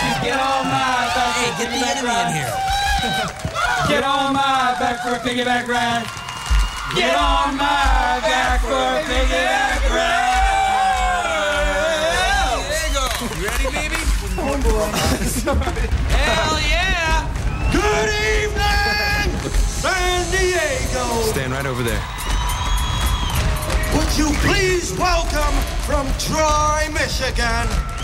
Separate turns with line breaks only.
Get on my back.
Hey, get the enemy in here.
Get on my back for a piggyback ride. Get on my back for a piggyback ride.
There you go. You ready, baby?
Hell yeah!
Good evening, San Diego.
Stand right over there.
Would you please welcome from Troy, Michigan,